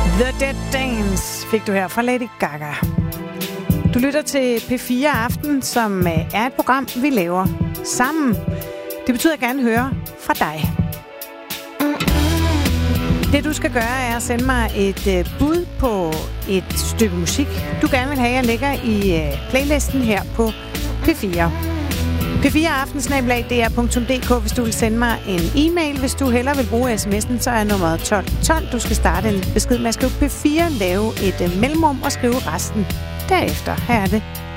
The Dead Dance fik du her fra Lady Gaga. Du lytter til P4 Aften, som er et program, vi laver sammen. Det betyder, at jeg gerne hører fra dig. Det du skal gøre er at sende mig et bud på et stykke musik, du gerne vil have, jeg lægger i playlisten her på P4. P4aften@dr.dk, hvis du vil sende mig en e-mail. Hvis du hellere vil bruge sms'en, så er nummeret 1212. Du skal starte en besked med at skrive P4, lave et mellemrum og skrive resten derefter. Her er det